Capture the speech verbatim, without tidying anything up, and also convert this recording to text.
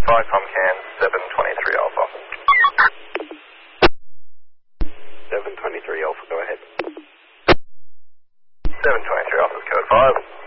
by Comcan seven twenty-three Alpha. seven twenty-three Alpha, go ahead. seven twenty-three Alpha, code five.